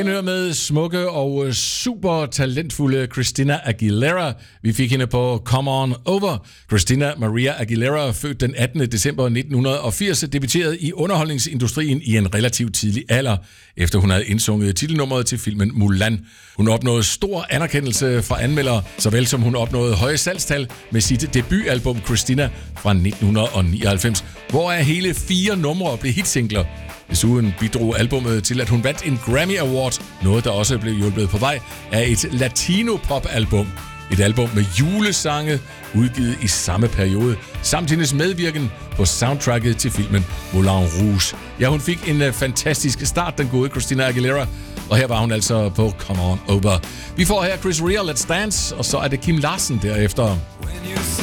Vi hører med smukke og super talentfulde Christina Aguilera. Vi fik hende på Come On Over. Christina Maria Aguilera, født den 18. december 1980, debuterede i underholdningsindustrien i en relativt tidlig alder, efter hun havde indsunget titelnummeret til filmen Mulan. Hun opnåede stor anerkendelse fra anmeldere, såvel som hun opnåede høje salgstal med sit debutalbum Christina fra 1999, hvoraf hele 4 numre blev hitsingler. Desuden bidrog albummet til, at hun vandt en Grammy Award, noget der også blev hjulpet på vej af et latino-pop-album. Et album med julesange, udgivet i samme periode, samt hendes medvirken på soundtracket til filmen Moulin Rouge. Ja, hun fik en fantastisk start, den gode Christina Aguilera, og her var hun altså på Come On Over. Vi får her Chris Rea, Let's Dance, og så er det Kim Larsen derefter.